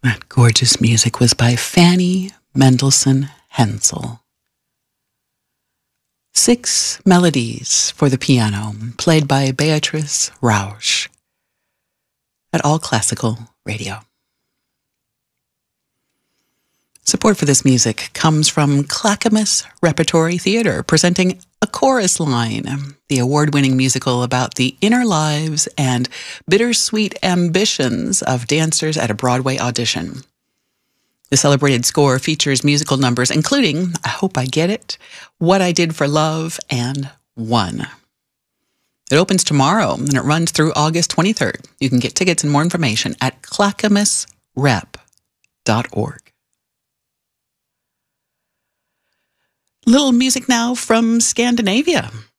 That gorgeous music was by Fanny Mendelssohn Hensel. 6 melodies for the piano, played by Beatrice Rausch at All Classical Radio. Support for this music comes from Clackamas Repertory Theater, presenting A Chorus Line, the award-winning musical about the inner lives and bittersweet ambitions of dancers at a Broadway audition. The celebrated score features musical numbers including I Hope I Get It, What I Did for Love, and One. It opens tomorrow and it runs through August 23rd. You can get tickets and more information at clackamasrep.org. Little music now from Scandinavia.